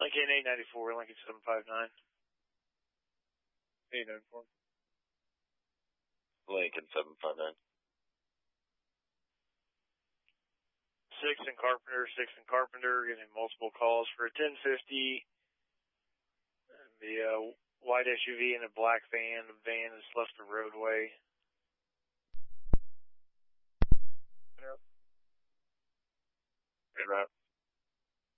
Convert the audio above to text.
Lincoln 894, Lincoln 759. 894. Lincoln 759. 6 and Carpenter, getting multiple calls for a 1050. The white SUV and a black van. The van has left the roadway. Good route.